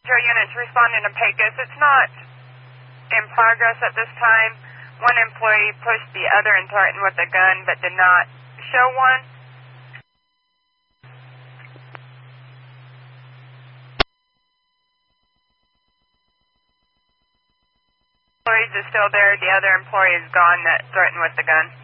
Metro units responding to Pecos. It's not in progress at this time. One employee pushed the other and threatened with a gun but did not show one. Employees is still there. The other employee is gone that threatened with the gun.